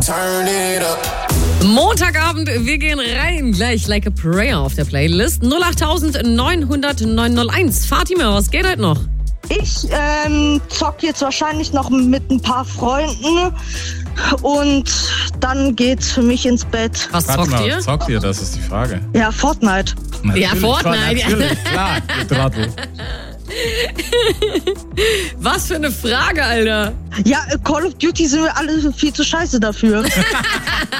Turn it up. Montagabend, wir gehen rein. Gleich Like a Prayer auf der Playlist. 08900 901. Fatima, was geht heute noch? Ich zock jetzt wahrscheinlich noch mit ein paar Freunden und dann geht's für mich ins Bett. Was zockt ihr? Was zockt ihr? Das ist die Frage. Ja, Fortnite. Ja, Fortnite. Natürlich, klar. Ihr Trottel. Was für eine Frage, Alter. Ja, Call of Duty sind wir alle viel zu scheiße dafür.